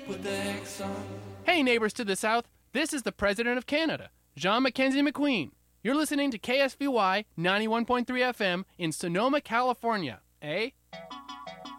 Hey, neighbors to the south, this is the President of Canada, Jean Mackenzie McQueen. You're listening to KSVY 91.3 FM in Sonoma, California, eh?